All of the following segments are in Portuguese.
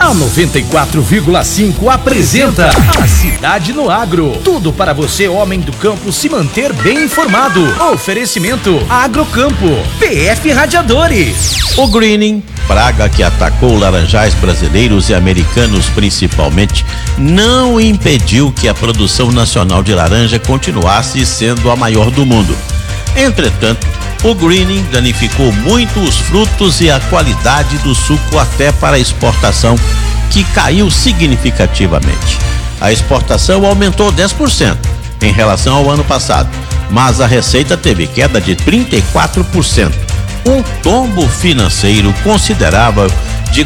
A 94,5 apresenta A Cidade no Agro. Tudo para você, homem do campo, se manter bem informado. Oferecimento Agrocampo, PF Radiadores. O greening, praga que atacou laranjais brasileiros e americanos principalmente, não impediu que a produção nacional de laranja continuasse sendo a maior do mundo. Entretanto, o greening danificou muito os frutos e a qualidade do suco até para a exportação, que caiu significativamente. A exportação aumentou 10% em relação ao ano passado, mas a receita teve queda de 34%. Um tombo financeiro considerável de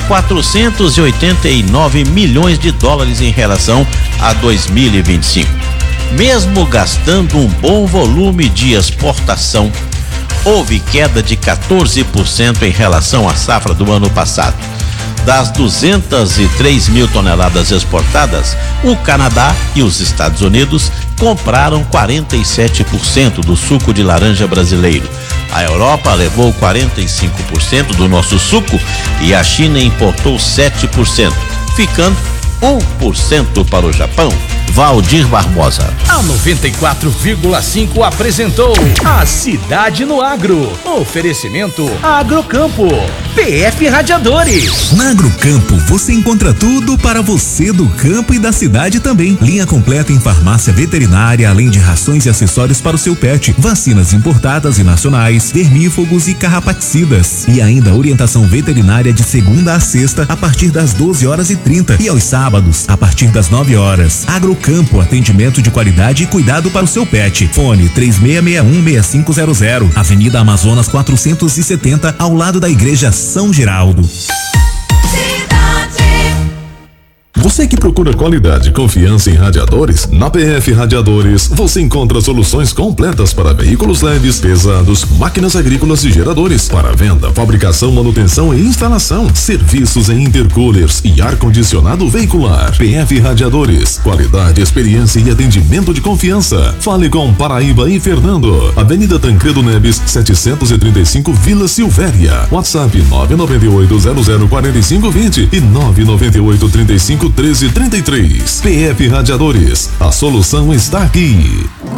489 milhões de dólares em relação a 2025. Mesmo gastando um bom volume de exportação, houve queda de 14% em relação à safra do ano passado. Das 203 mil toneladas exportadas, o Canadá e os Estados Unidos compraram 47% do suco de laranja brasileiro. A Europa levou 45% do nosso suco e a China importou 7%, ficando 1% para o Japão. Valdir Barbosa. A 94,5 apresentou A Cidade no Agro. Oferecimento Agrocampo, PF Radiadores. Na Agrocampo você encontra tudo para você do campo e da cidade também. Linha completa em farmácia veterinária, além de rações e acessórios para o seu pet, vacinas importadas e nacionais, vermífugos e carrapaticidas. E ainda orientação veterinária de segunda a sexta a partir das 12h30 e aos sábados a partir das 9h. Agrocampo, atendimento de qualidade e cuidado para o seu pet. Fone 3661-6500, Avenida Amazonas 470, ao lado da Igreja São Geraldo. Você que procura qualidade e confiança em radiadores, na PF Radiadores você encontra soluções completas para veículos leves, pesados, máquinas agrícolas e geradores, para venda, fabricação, manutenção e instalação, serviços em intercoolers e ar-condicionado veicular. PF Radiadores, qualidade, experiência e atendimento de confiança. Fale com Paraíba e Fernando, Avenida Tancredo Neves 735, Vila Silvéria. WhatsApp 998004520 e 998351333. PF Radiadores, a solução está aqui.